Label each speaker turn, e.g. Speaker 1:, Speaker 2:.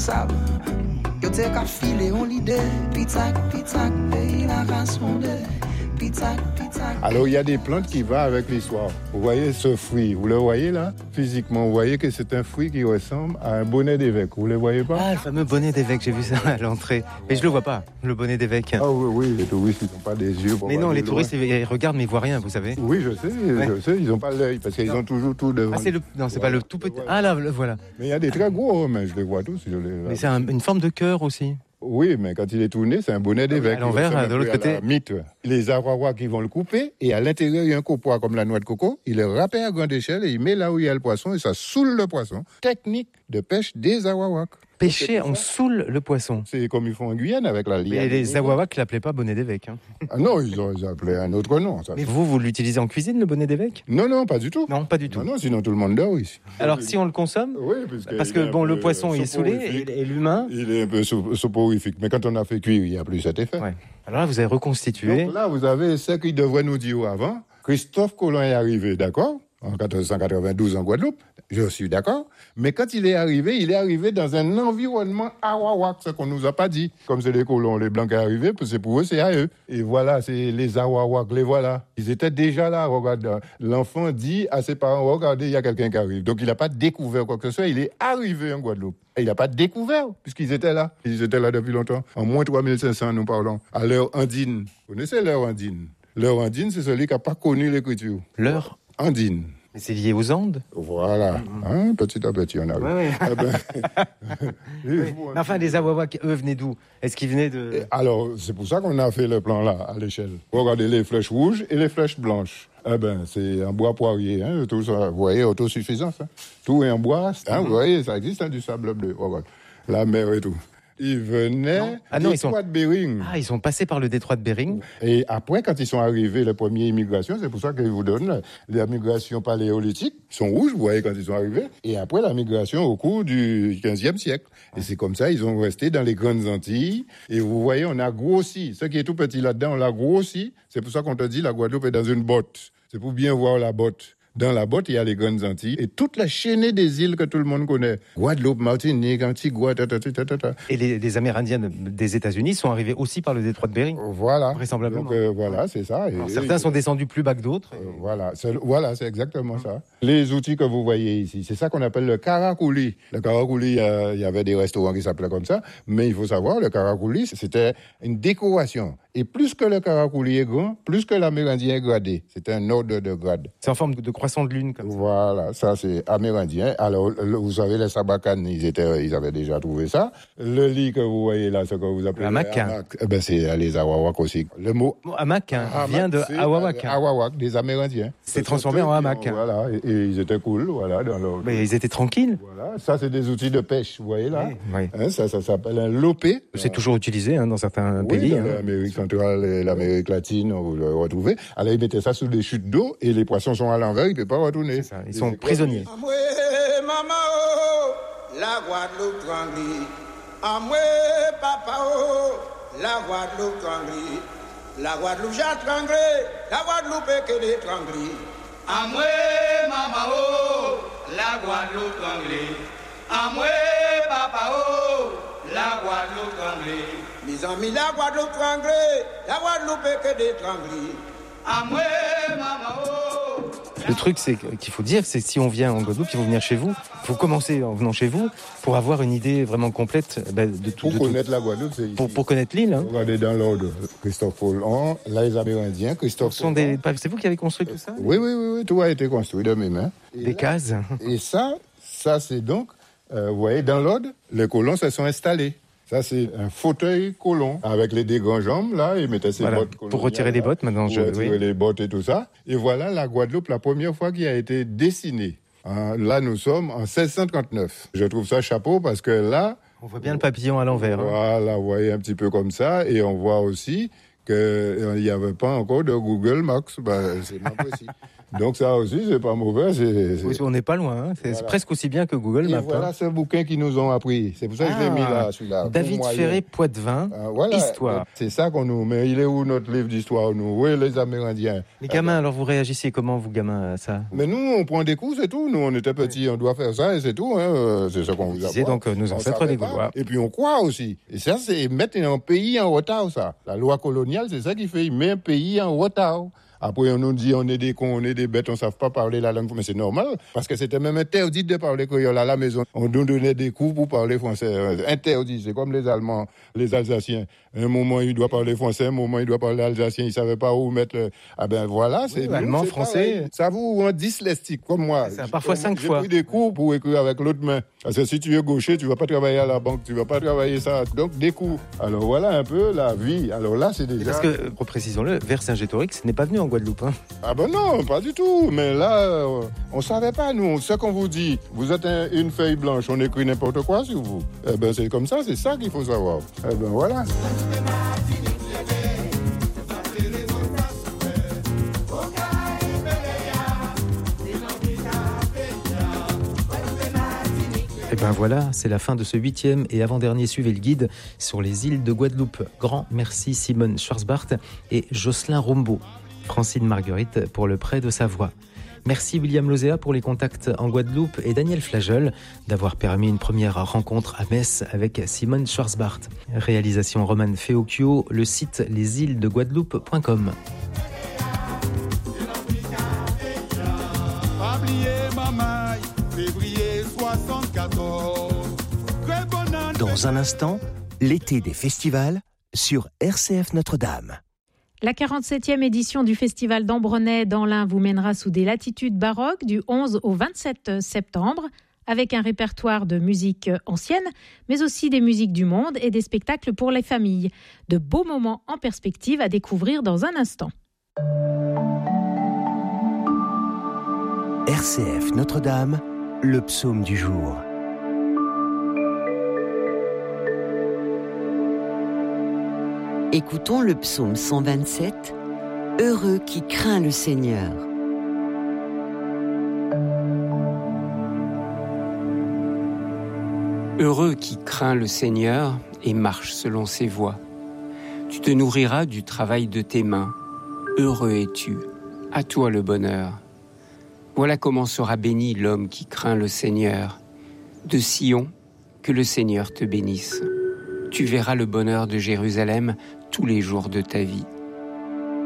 Speaker 1: responsable. Yo t'es qu'à filer, on l'idée. Pizzac, pays la race mondée. Pizzac.
Speaker 2: Alors, il y a des plantes qui vont avec l'histoire. Vous voyez ce fruit, vous le voyez là? Physiquement, vous voyez que c'est un fruit qui ressemble à un bonnet d'évêque. Vous le voyez pas?
Speaker 3: Ah, le fameux bonnet d'évêque, j'ai vu ça à l'entrée. Mais je le vois pas, le bonnet d'évêque.
Speaker 2: Ah oui, les touristes, ils n'ont pas des yeux.
Speaker 3: Mais non, les touristes, ils regardent, mais ils voient rien, vous savez.
Speaker 2: Oui, je sais, ils n'ont pas l'œil, parce qu'ils ont toujours tout devant.
Speaker 3: Ah, non, c'est pas le tout petit. Ah là, voilà.
Speaker 2: Mais il y a des très gros, mais je les vois tous.
Speaker 3: Mais c'est une forme de cœur aussi.
Speaker 2: Oui, mais quand il est tourné, c'est un bonnet d'évêque.
Speaker 3: À l'envers, de l'autre côté.
Speaker 2: Mythe. Les Awawa qui vont le couper, et à l'intérieur, il y a un copois comme la noix de coco. Il le râpe à grande échelle et il met là où il y a le poisson et ça saoule le poisson. Technique de pêche des Awawaks.
Speaker 3: Pêcher, on saoule le poisson.
Speaker 2: C'est comme ils font en Guyane avec la liane.
Speaker 3: Mais les Awawaks ne l'appelaient pas bonnet d'évêque. Hein.
Speaker 2: Ah non, ils appelaient un autre nom. Ça.
Speaker 3: Mais vous l'utilisez en cuisine, le bonnet d'évêque?
Speaker 2: Non, pas du tout.
Speaker 3: Non, pas du tout.
Speaker 2: Non, sinon tout le monde dort ici.
Speaker 3: Alors si on le consomme?
Speaker 2: Oui,
Speaker 3: parce que bon, le poisson il est saoulé et l'humain...
Speaker 2: Il est un peu soporifique. Mais quand on a fait cuire, il n'y a plus cet effet.
Speaker 3: Ouais. Alors là, vous avez reconstitué.
Speaker 2: Donc là, vous avez ce qu'il devrait nous dire avant. Christophe Colomb est arrivé, d'accord? En 1492 en Guadeloupe, je suis d'accord. Mais quand il est arrivé dans un environnement Awawak, ce qu'on nous a pas dit. Comme c'est les colons, les blancs qui sont arrivés, c'est pour eux, c'est à eux. Et voilà, c'est les Awawak, les voilà. Ils étaient déjà là, regarde. L'enfant dit à ses parents, regardez, il y a quelqu'un qui arrive. Donc il n'a pas découvert quoi que ce soit, il est arrivé en Guadeloupe. Et il n'a pas découvert, puisqu'ils étaient là. Ils étaient là depuis longtemps. En moins 3500, nous parlons. À l'heure andine. Vous connaissez l'heure andine? L'heure andine, c'est celui qui n'a pas connu l'écriture.
Speaker 3: L'heure
Speaker 2: andine.
Speaker 3: Mais c'est lié aux Andes?
Speaker 2: Voilà. Hein, petit à petit, on arrive.
Speaker 3: Ouais. Enfin, les Awawaks, eux, venaient d'où? Est-ce qu'ils venaient de...
Speaker 2: Alors, c'est pour ça qu'on a fait le plan là, à l'échelle. Regardez les flèches rouges et les flèches blanches. C'est en bois poirier, hein, tout ça. Vous voyez, autosuffisance. Hein. Tout est en bois. Hein, vous voyez, ça existe, hein, du sable bleu. Regarde. La mer et tout. Ils venaient du détroit de Bering.
Speaker 3: Ah, ils sont passés par le détroit de Bering.
Speaker 2: Et après, quand ils sont arrivés, les premières immigrations, c'est pour ça qu'ils vous donnent la migration paléolithique. Ils sont rouges, vous voyez, quand ils sont arrivés. Et après, la migration au cours du 15e siècle. Et c'est comme ça, ils ont resté dans les grandes Antilles. Et vous voyez, on a grossi. Ce qui est tout petit là-dedans, on l'a grossi. C'est pour ça qu'on te dit, la Guadeloupe est dans une botte. C'est pour bien voir la botte. Dans la botte, il y a les grandes Antilles et toute la chaînée des îles que tout le monde connaît. Guadeloupe, Martinique, Antigua,
Speaker 3: Et les Amérindiens des États-Unis sont arrivés aussi par le détroit de Bering.
Speaker 2: Voilà.
Speaker 3: Vraisemblablement.
Speaker 2: Donc, voilà, c'est ça.
Speaker 3: Alors, certains sont descendus plus bas que d'autres.
Speaker 2: Voilà, c'est exactement ça. Les outils que vous voyez ici, c'est ça qu'on appelle le karakouli. Le karakouli, il y avait des restaurants qui s'appelaient comme ça, mais il faut savoir, le karakouli, c'était une décoration. Et plus que le karakouli est grand, plus que l'amérindien est gradé. C'est un ordre de grade.
Speaker 3: C'est en forme de croissant de lune, comme ça.
Speaker 2: Voilà, ça c'est amérindien. Alors, vous savez, les sabacanes, ils avaient déjà trouvé ça. Le lit que vous voyez là, ce que vous appelez
Speaker 3: hamac.
Speaker 2: C'est les Awawaks aussi. Le mot
Speaker 3: hamac vient de Awawak.
Speaker 2: Awawak, des Amérindiens.
Speaker 3: C'est transformé en hamac.
Speaker 2: Voilà, et ils étaient cool, voilà.
Speaker 3: Mais ils étaient tranquilles.
Speaker 2: Voilà, ça c'est des outils de pêche, vous voyez là.
Speaker 3: Oui.
Speaker 2: Hein, ça s'appelle un lopé.
Speaker 3: C'est toujours utilisé dans certains pays.
Speaker 2: Dans l'Amérique centrale et l'Amérique latine, vous le retrouvez. Alors ils mettaient ça sous des chutes d'eau et les poissons sont à l'envers, ils ne peuvent pas retourner.
Speaker 3: C'est ça, ils sont prisonniers.
Speaker 1: Maman, la Guadeloupe tranquille. Amoué, papa, la Guadeloupe tranquille. La Guadeloupe j'attranglé, la Guadeloupe est que des tranquilles. Amoué, maman, la Guadeloupe tranquille. Amoué, papa, la Guadeloupe tranquille. Mes amis, la Guadeloupe tranquille, la Guadeloupe est que des tranquilles. Amoué, maman,
Speaker 3: Le truc, c'est qu'il faut dire, c'est que si on vient en Guadeloupe, il faut venir chez vous. Il faut commencer en venant chez vous pour avoir une idée vraiment complète de tout.
Speaker 2: Pour connaître la Guadeloupe, c'est ici.
Speaker 3: Pour connaître l'île. Hein.
Speaker 2: Regardez dans l'ordre. Christophe Colomb, là les Amérindiens, Christophe Colomb.
Speaker 3: C'est vous qui avez construit tout ça?
Speaker 2: Oui, tout a été construit de mes mains.
Speaker 3: Des cases.
Speaker 2: Et ça c'est donc, vous voyez, dans l'ordre, les colons se sont installés. Ça, c'est un fauteuil colon avec les deux grandes jambes, là, ils mettaient ses bottes coloniales.
Speaker 3: Pour retirer les bottes, maintenant.
Speaker 2: Pour retirer les bottes et tout ça. Et voilà la Guadeloupe, la première fois qui a été dessinée. Là, nous sommes en 1639. Je trouve ça chapeau parce que là...
Speaker 3: On voit bien le papillon à l'envers.
Speaker 2: Voilà, vous voyez un petit peu comme ça. Et on voit aussi qu'il n'y avait pas encore de Google Maps. C'est pas possible. Donc ça aussi, c'est pas mauvais.
Speaker 3: Oui, on n'est pas loin. Hein. C'est presque aussi bien que Google Maps.
Speaker 2: Et voilà ce bouquin qu'ils nous ont appris. C'est pour ça que je l'ai mis là, celui-là.
Speaker 3: David Ferré, Poitevin,
Speaker 2: voilà.
Speaker 3: Histoire.
Speaker 2: C'est ça qu'on nous... Mais il est où notre livre d'histoire, nous? Oui, les Amérindiens.
Speaker 3: Les gamins, alors vous réagissez comment, vous gamins, à ça?
Speaker 2: Mais nous, on prend des coups, c'est tout. Nous, on était petits, on doit faire ça et c'est tout. Hein. C'est ça qu'on vous apprend.
Speaker 3: C'est donc nos ancêtres des Gaulois.
Speaker 2: Et puis on croit aussi. Et ça, c'est mettre un pays en retard, ça. La loi coloniale, c'est ça qui fait. Il met un pays en retard. Après, on nous dit, on est des cons, on est des bêtes, on ne savent pas parler la langue. Mais c'est normal, parce que c'était même interdit de parler créole à la maison. On nous donnait des coups pour parler français. Interdit, c'est comme les Allemands, les Alsaciens. Un moment, il doit parler français, un moment, il doit parler alsacien. Il ne savait pas où mettre... Ah ben voilà, c'est...
Speaker 3: Oui, allemand, français...
Speaker 2: Pareil. Ça vous rend dyslexique, comme moi.
Speaker 3: C'est parfois 5 fois.
Speaker 2: J'ai pris des cours pour écrire avec l'autre main. Parce que si tu es gaucher, tu ne vas pas travailler à la banque, tu ne vas pas travailler ça. Donc, des coups. Alors voilà un peu la vie. Alors là, c'est déjà...
Speaker 3: Parce que, précisons-le, Vercingétorix n'est pas venu en Guadeloupe. Hein.
Speaker 2: Ah ben non, pas du tout. Mais là, on ne savait pas, nous. Ce qu'on vous dit, vous êtes une feuille blanche, on écrit n'importe quoi sur vous. Eh ben c'est comme ça, c'est ça qu'il faut savoir. Eh ben voilà.
Speaker 3: Et ben voilà, c'est la fin de ce 8e et avant-dernier Suivez le guide sur les îles de Guadeloupe. Grand merci Simone Schwarzbart et Jocelyn Rombaud. Francine Marguerite pour le prêt de sa voix. Merci William Lozéa pour les contacts en Guadeloupe et Daniel Flagel d'avoir permis une première rencontre à Metz avec Simone Schwarzbart. Réalisation Romane Feocchio, le site lesilesdeguadeloupe.com.
Speaker 4: Dans un instant, l'été des festivals sur RCF Notre-Dame.
Speaker 5: La 47e édition du Festival d'Ambronay dans l'Ain vous mènera sous des latitudes baroques du 11 au 27 septembre, avec un répertoire de musique ancienne, mais aussi des musiques du monde et des spectacles pour les familles. De beaux moments en perspective à découvrir dans un instant.
Speaker 4: RCF Notre-Dame, le psaume du jour.
Speaker 6: Écoutons le psaume 127, « Heureux qui craint le Seigneur ».
Speaker 7: Heureux qui craint le Seigneur et marche selon ses voies. Tu te nourriras du travail de tes mains. Heureux es-tu, à toi le bonheur. Voilà comment sera béni l'homme qui craint le Seigneur. De Sion, que le Seigneur te bénisse. Tu verras le bonheur de Jérusalem tous les jours de ta vie.